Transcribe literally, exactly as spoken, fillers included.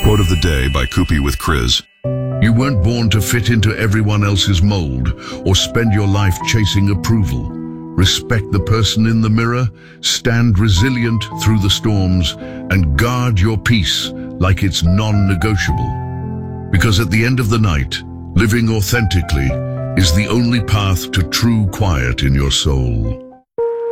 Quote of the day by Koopy with Kriz. You weren't born to fit into everyone else's mold or spend your life chasing approval. Respect the person in the mirror, stand resilient through the storms, and guard your peace like it's non-negotiable. Because at the end of the night, living authentically is the only path to true quiet in your soul.